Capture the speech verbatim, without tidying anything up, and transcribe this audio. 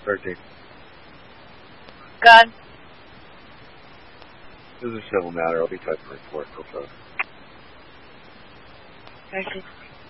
thirteen. Gun. This is a civil matter. I'll be typing a report real fast. thirteen.